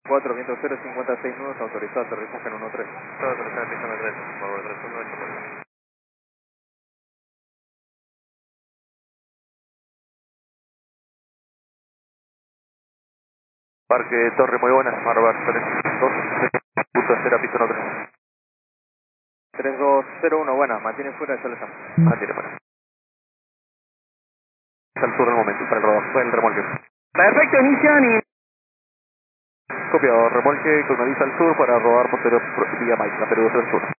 4, viento 0, 56 nudos, autorizado, aterrizaje en 1-3. Todo autorizado, pista 3, por favor, 318. Parque Torre, muy buenas, Marbar 32, punto de cera, pista 1-3. 3201, buenas, mantiene fuera, ya lo estamos. Mantiene fuera. Está al sur del momento, para el rodaje, fue el remolque. Perfecto, inician y... Copiado, remolque con nariz al sur para rodar posterior vía Maica, Perú del Sur.